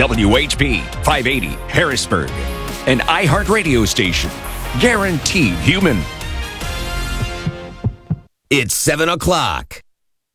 WHP 580 Harrisburg, an iHeart radio station. Guaranteed human. It's 7 o'clock.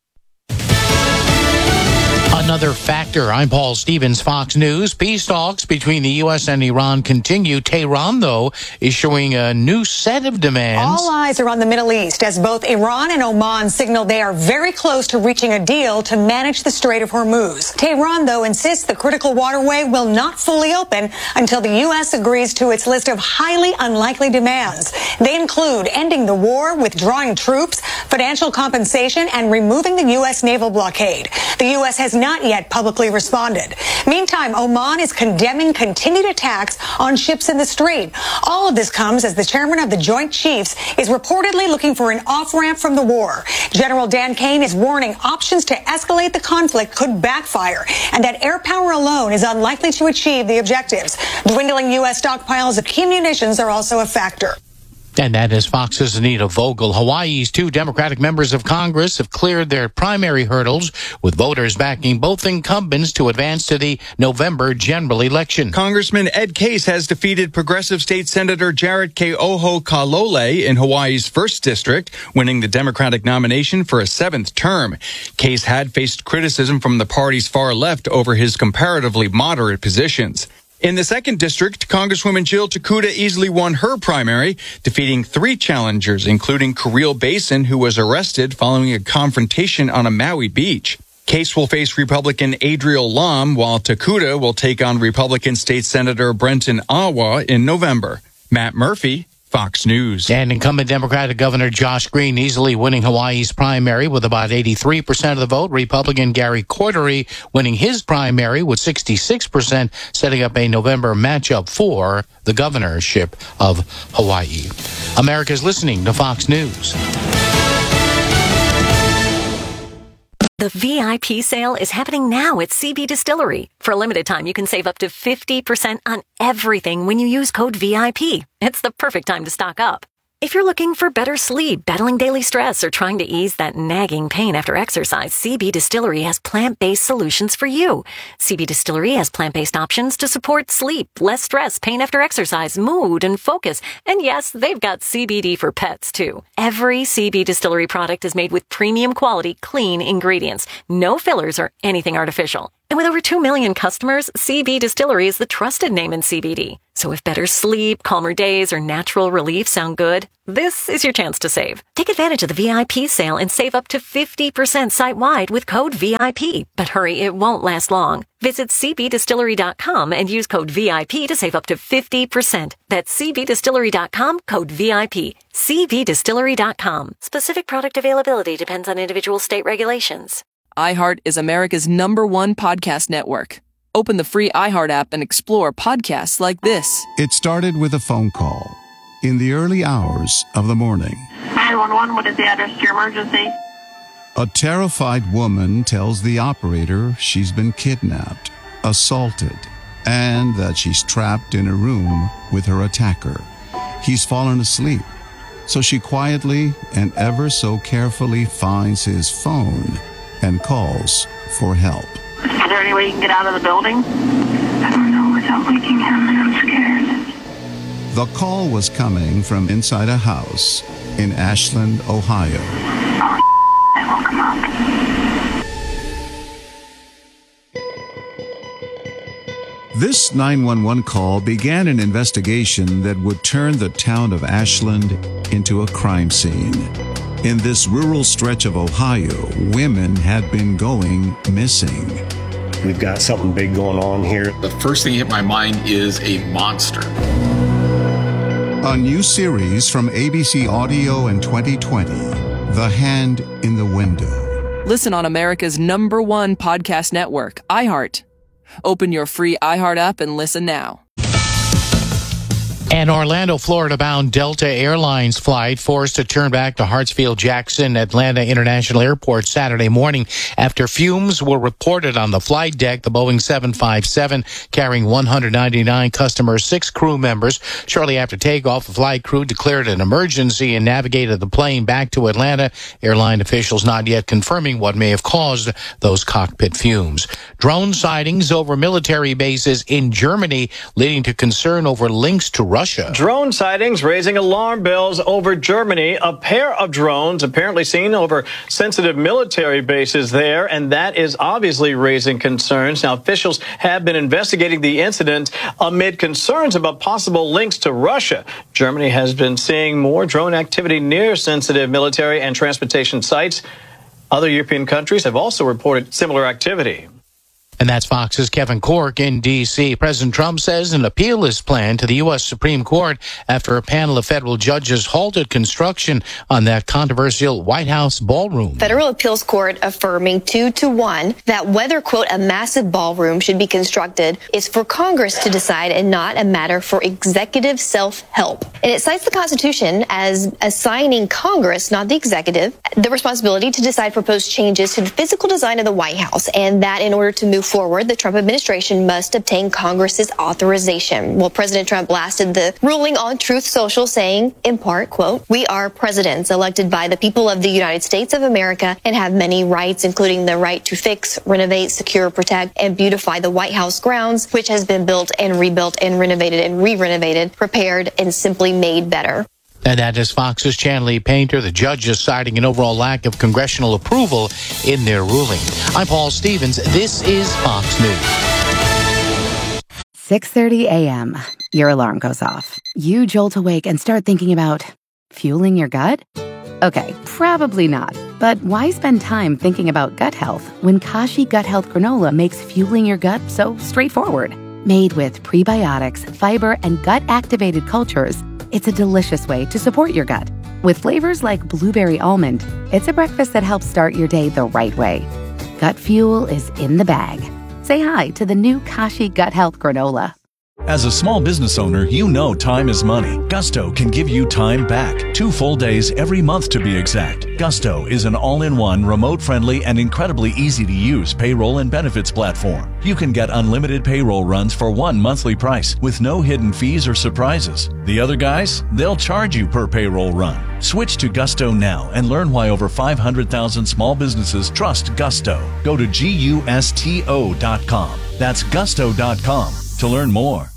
Another factor. I'm Paul Stevens, Fox News. Peace talks between the U.S. and Iran continue. Tehran, though, is showing a new set of demands. All eyes are on the Middle East as both Iran and Oman signal they are very close to reaching a deal to manage the Strait of Hormuz. Tehran, though, insists the critical waterway will not fully open until the U.S. agrees to its list of highly unlikely demands. They include ending the war, withdrawing troops, financial compensation, and removing the U.S. naval blockade. The U.S. has not yet publicly responded. Meantime, Oman is condemning continued attacks on ships in the strait. All of this comes as the chairman of the Joint Chiefs is reportedly looking for an off-ramp from the war. General Dan Kane is warning options to escalate the conflict could backfire and that air power alone is unlikely to achieve the objectives. Dwindling U.S. stockpiles of key munitions are also a factor. And that is Fox's Anita Vogel. Hawaii's 2 Democratic members of Congress have cleared their primary hurdles, with voters backing both incumbents to advance to the November general election. Congressman Ed Case has defeated Progressive State Senator Jarrett Keoho Kalole in Hawaii's 1st District, winning the Democratic nomination for a 7th term. Case had faced criticism from the party's far left over his comparatively moderate positions. In the 2nd District, Congresswoman Jill Takuda easily won her primary, defeating 3 challengers, including Kirill Basin, who was arrested following a confrontation on a Maui beach. Case will face Republican Adriel Lom, while Takuda will take on Republican State Senator Brenton Awa in November. Matt Murphy, Fox News. And incumbent Democratic Governor Josh Green easily winning Hawaii's primary with about 83% of the vote. Republican Gary Cordery winning his primary with 66%, setting up a November matchup for the governorship of Hawaii. America's listening to Fox News. The VIP sale is happening now at CB Distillery. For a limited time, you can save up to 50% on everything when you use code VIP. It's the perfect time to stock up. If you're looking for better sleep, battling daily stress, or trying to ease that nagging pain after exercise, CB Distillery has plant-based solutions for you. CB Distillery has plant-based options to support sleep, less stress, pain after exercise, mood, and focus. And yes, they've got CBD for pets, too. Every CB Distillery product is made with premium quality, clean ingredients. No fillers or anything artificial. And with over 2 million customers, CB Distillery is the trusted name in CBD. So if better sleep, calmer days, or natural relief sound good, this is your chance to save. Take advantage of the VIP sale and save up to 50% site-wide with code VIP. But hurry, it won't last long. Visit cbdistillery.com and use code VIP to save up to 50%. That's cbdistillery.com, code VIP. cbdistillery.com. Specific product availability depends on individual state regulations. iHeart is America's #1 podcast network. Open the free iHeart app and explore podcasts like this. It started with a phone call in the early hours of the morning. 911, what is the address to your emergency? A terrified woman tells the operator she's been kidnapped, assaulted, and that she's trapped in a room with her attacker. He's fallen asleep, so she quietly and ever so carefully finds his phone and calls for help. Is there any way you can get out of the building? I don't know without waking him, and I'm scared. The call was coming from inside a house in Ashland, Ohio. Oh, I woke him up. This 911 call began an investigation that would turn the town of Ashland into a crime scene. In this rural stretch of Ohio, women had been going missing. We've got something big going on here. The first thing that hit my mind is a monster. A new series from ABC Audio in 2020, The Hand in the Window. Listen on America's #1 podcast network, iHeart. Open your free iHeart app and listen now. An Orlando, Florida-bound Delta Airlines flight forced to turn back to Hartsfield-Jackson Atlanta International Airport Saturday morning after fumes were reported on the flight deck. The Boeing 757 carrying 199 customers, 6 crew members. Shortly after takeoff, the flight crew declared an emergency and navigated the plane back to Atlanta. Airline officials not yet confirming what may have caused those cockpit fumes. Drone sightings over military bases in Germany leading to concern over links to Russia. Drone sightings raising alarm bells over Germany. A pair of drones apparently seen over sensitive military bases there, and that is obviously raising concerns. Now, officials have been investigating the incident amid concerns about possible links to Russia. Germany has been seeing more drone activity near sensitive military and transportation sites. Other European countries have also reported similar activity. And that's Fox's Kevin Corke in D.C. President Trump says an appeal is planned to the U.S. Supreme Court after a panel of federal judges halted construction on that controversial White House ballroom. Federal Appeals Court affirming 2-1 that whether, quote, a massive ballroom should be constructed is for Congress to decide and not a matter for executive self-help. And it cites the Constitution as assigning Congress, not the executive, the responsibility to decide proposed changes to the physical design of the White House, and that in order to move forward, the Trump administration must obtain Congress's authorization. Well, President Trump blasted the ruling on Truth Social, saying, in part, quote, "We are presidents elected by the people of the United States of America and have many rights, including the right to fix, renovate, secure, protect, and beautify the White House grounds, which has been built and rebuilt and renovated and re-renovated, prepared, and simply made better." And that is Fox's Chanley Painter. The judges citing an overall lack of congressional approval in their ruling. I'm Paul Stevens. This is Fox News. 6:30 a.m. Your alarm goes off. You jolt awake and start thinking about fueling your gut? Okay, probably not. But why spend time thinking about gut health when Kashi Gut Health Granola makes fueling your gut so straightforward? Made with prebiotics, fiber, and gut-activated cultures, it's a delicious way to support your gut. With flavors like blueberry almond, it's a breakfast that helps start your day the right way. Gut fuel is in the bag. Say hi to the new Kashi Gut Health Granola. As a small business owner, you know time is money. Gusto can give you time back. 2 full days every month to be exact. Gusto is an all-in-one, remote-friendly, and incredibly easy-to-use payroll and benefits platform. You can get unlimited payroll runs for one monthly price with no hidden fees or surprises. The other guys, they'll charge you per payroll run. Switch to Gusto now and learn why over 500,000 small businesses trust Gusto. Go to GUSTO.com. That's Gusto.com to learn more.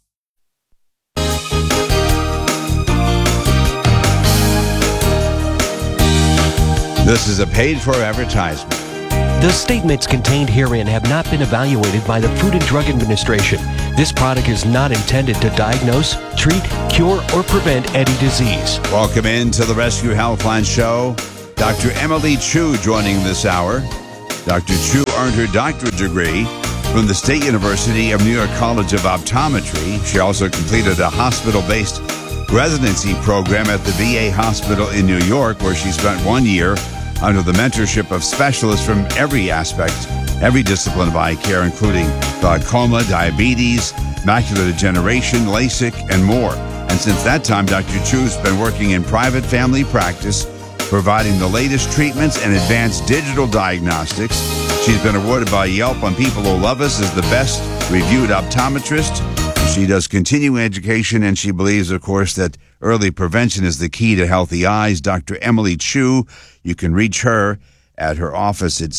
This is a paid-for advertisement. The statements contained herein have not been evaluated by the Food and Drug Administration. This product is not intended to diagnose, treat, cure, or prevent any disease. Welcome into the Rescue Healthline Show. Dr. Emily Chu joining this hour. Dr. Chu earned her doctorate degree from the State University of New York College of Optometry. She also completed a hospital-based residency program at the VA hospital in New York, where she spent 1 year under the mentorship of specialists from every aspect, every discipline of eye care, including glaucoma, diabetes, macular degeneration, LASIK, and more. And since that time, Dr. Chu's been working in private family practice, providing the latest treatments and advanced digital diagnostics. She's been awarded by Yelp on People Who Love Us as the best reviewed optometrist. She does continuing education, and she believes, of course, that early prevention is the key to healthy eyes. Dr. Emily Chu, you can reach her at her office at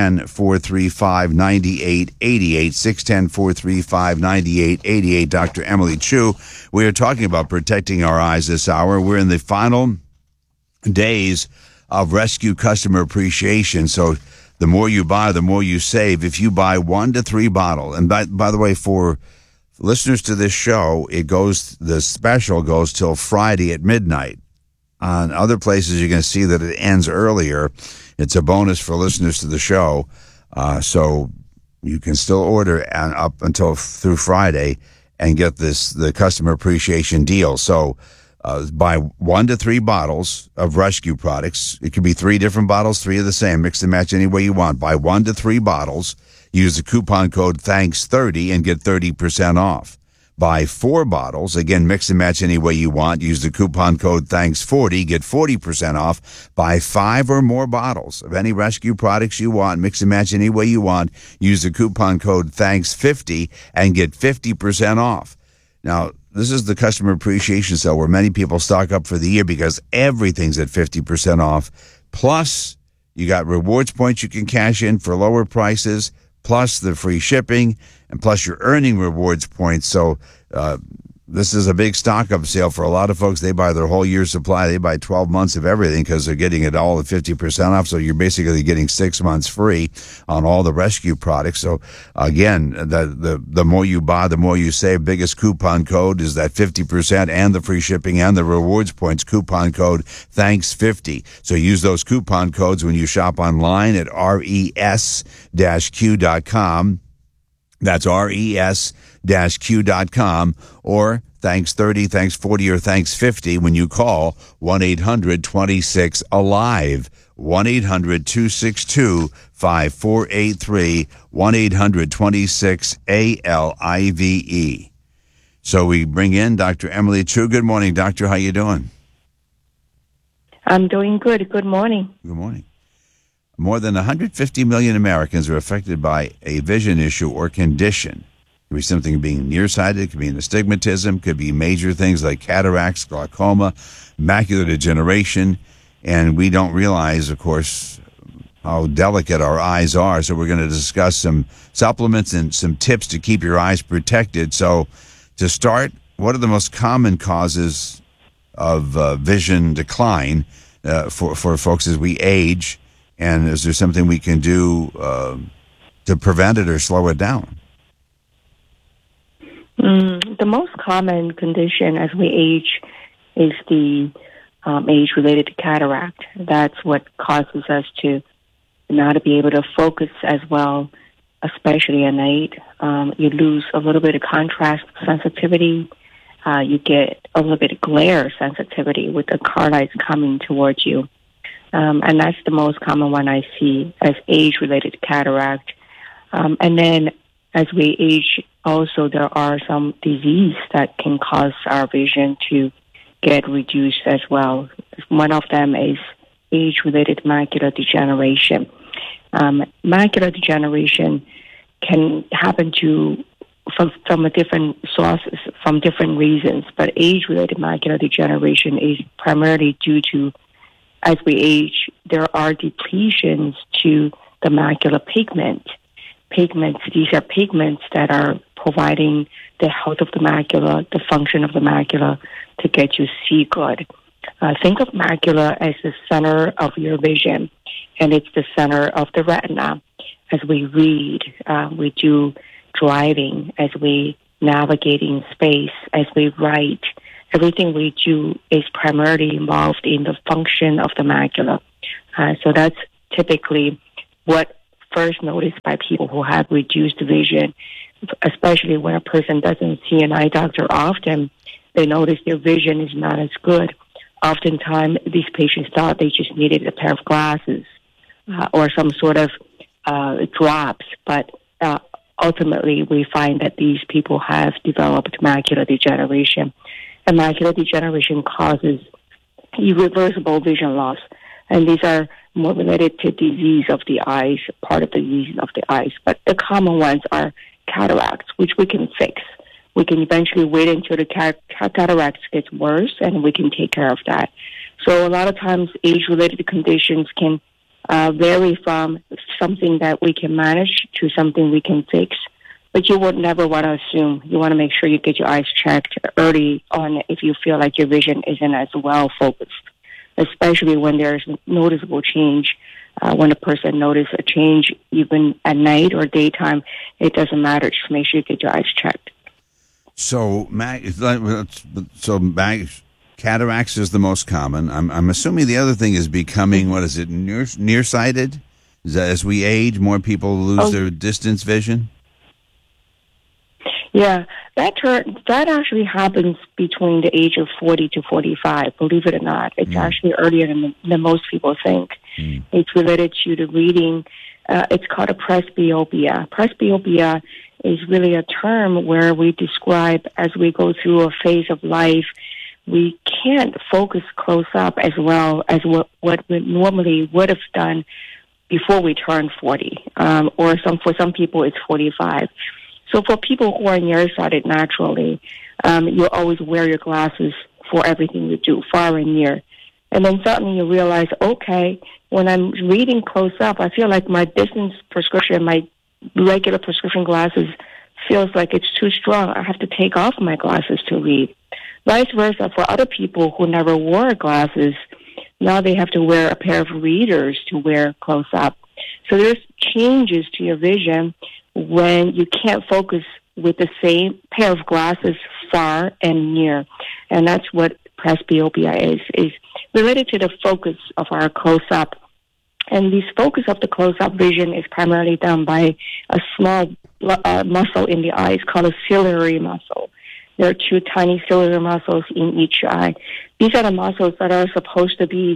610-435-9888, 610-435-9888. Dr. Emily Chu, we are talking about protecting our eyes this hour. We're in the final days of Rescue Customer Appreciation, so the more you buy, the more you save. If you buy 1 to 3 bottles, and by the way, for listeners to this show, the special goes till Friday at midnight. On other places, you're going to see that it ends earlier. It's a bonus for listeners to the show. So you can still order up until through Friday and get the customer appreciation deal. So buy 1 to 3 bottles of Rescue products. It could be 3 different bottles, 3 of the same. Mix and match any way you want. Buy 1 to 3 bottles. Use the coupon code THANKS30 and get 30% off. Buy 4 bottles. Again, mix and match any way you want. Use the coupon code THANKS40. Get 40% off. Buy 5 or more bottles of any rescue products you want. Mix and match any way you want. Use the coupon code THANKS50 and get 50% off. Now, this is the customer appreciation sale where many people stock up for the year because everything's at 50% off. Plus, you got rewards points you can cash in for lower prices, plus the free shipping, and plus you're earning rewards points. So this is a big stock-up sale for a lot of folks. They buy their whole year's supply. They buy 12 months of everything because they're getting it all at 50% off. So you're basically getting 6 months free on all the rescue products. So again, the more you buy, the more you save. Biggest coupon code is that 50% and the free shipping and the rewards points. Coupon code THANKS50. So use those coupon codes when you shop online at res-q.com. That's res-q.com, or Thanks30, Thanks40, or Thanks50 when you call 1-800-26-ALIVE, 1-800-262-5483, 1-800-26-ALIVE. So we bring in Dr. Emily Chu. Good morning, doctor. How you doing? I'm doing good. Good morning. Good morning. More than 150 million Americans are affected by a vision issue or condition. It could be something being nearsighted, it could be an astigmatism, could be major things like cataracts, glaucoma, macular degeneration, and we don't realize, of course, how delicate our eyes are. So we're going to discuss some supplements and some tips to keep your eyes protected. So to start, what are the most common causes of vision decline for folks as we age? And is there something we can do to prevent it or slow it down? The most common condition as we age is the age-related to cataract. That's what causes us to not be able to focus as well, especially at night. You lose a little bit of contrast sensitivity. You get a little bit of glare sensitivity with the car lights coming towards you. And that's the most common one I see as age-related cataract. And then as we age, also there are some disease that can cause our vision to get reduced as well. One of them is age-related macular degeneration. Macular degeneration can happen from different sources, from different reasons, but age-related macular degeneration is primarily due to, as we age, there are depletions to the macular pigment. These are pigments that are providing the health of the macula, the function of the macula to get you see good. Think of macula as the center of your vision, and it's the center of the retina. As we read, we do driving, as we navigate in space, as we write, everything we do is primarily involved in the function of the macula. So that's typically what first noticed by people who have reduced vision, especially when a person doesn't see an eye doctor often. They notice their vision is not as good. Oftentimes, these patients thought they just needed a pair of glasses or some sort of drops, but ultimately we find that these people have developed macular degeneration. And macular degeneration causes irreversible vision loss. And these are more related to disease of the eyes, part of the disease of the eyes. But the common ones are cataracts, which we can fix. We can eventually wait until the cataracts gets worse, and we can take care of that. So a lot of times age-related conditions can vary from something that we can manage to something we can fix. But you would never want to assume. You want to make sure you get your eyes checked early on if you feel like your vision isn't as well focused, especially when there's noticeable change. When a person notices a change, even at night or daytime, it doesn't matter. Just make sure you get your eyes checked. So, cataracts is the most common. I'm assuming the other thing is becoming, what is it, nearsighted? Is that as we age, more people lose their distance vision? Yeah, that actually happens between the age of 40 to 45, believe it or not. It's actually earlier than most people think. It's related to the reading. It's called a presbyopia. Presbyopia is really a term where we describe as we go through a phase of life, we can't focus close up as well as what we normally would have done before we turn 40, or for some people it's 45. So for people who are nearsighted naturally, you always wear your glasses for everything you do, far and near. And then suddenly you realize, okay, when I'm reading close up, I feel like my distance prescription, my regular prescription glasses feels like it's too strong. I have to take off my glasses to read. Vice versa, for other people who never wore glasses, now they have to wear a pair of readers to wear close up. So there's changes to your vision when you can't focus with the same pair of glasses far and near. And that's what presbyopia is related to the focus of our close-up. And this focus of the close-up vision is primarily done by a small muscle in the eye. It's called a ciliary muscle. There are two tiny ciliary muscles in each eye. These are the muscles that are supposed to be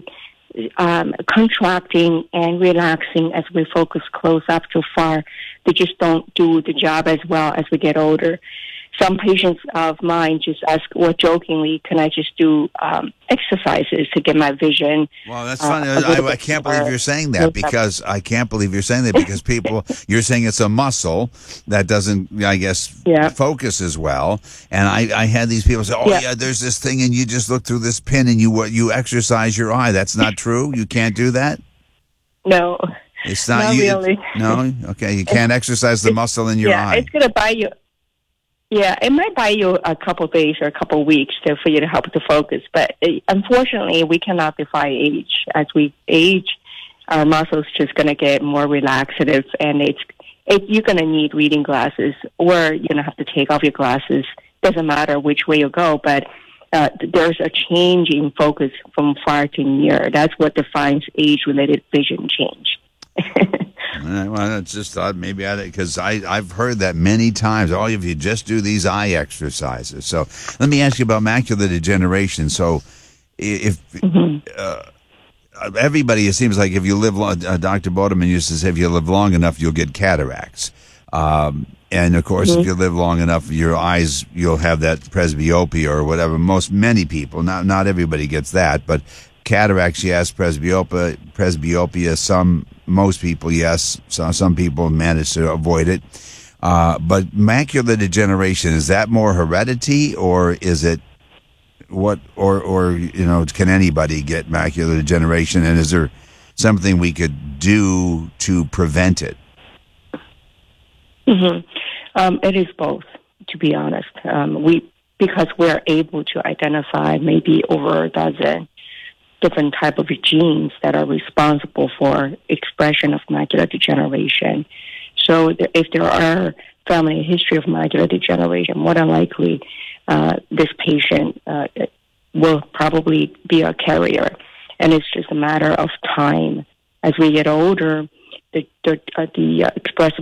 contracting and relaxing as we focus close up too far. They just don't do the job as well as we get older. Some patients of mine just ask, well, jokingly, can I just do exercises to get my vision? Well, that's funny. I can't believe you're saying that because people, you're saying it's a muscle that doesn't, I guess, focus as well. And I had these people say, there's this thing and you just look through this pin and you exercise your eye. That's not true? You can't do that? No. It's not really. No? Okay. You can't exercise the muscle in your eye. It's going to buy you. Yeah, it might buy you a couple of days or a couple of weeks for you to help to focus. But unfortunately, we cannot defy age. As we age, our muscles just going to get more relaxative, and you're going to need reading glasses, or you're going to have to take off your glasses. Doesn't matter which way you go, but there's a change in focus from far to near. That's what defines age-related vision change. Well, it's just thought maybe because I've heard that many times. All of you just do these eye exercises. So let me ask you about macular degeneration. So if everybody, it seems like if you live long, Dr. Bodeman used to say, if you live long enough, you'll get cataracts. And of course, if you live long enough, your eyes, you'll have that presbyopia or whatever. Many people, not everybody gets that, but cataracts, yes. Presbyopia, most people, yes. Some people manage to avoid it. But macular degeneration, is that more heredity, or is it what? Or can anybody get macular degeneration? And is there something we could do to prevent it? It is both, to be honest. Because we're able to identify maybe over a dozen different type of genes that are responsible for expression of macular degeneration. So if there are family history of macular degeneration, more than likely this patient will probably be a carrier. And it's just a matter of time. As we get older, the expressive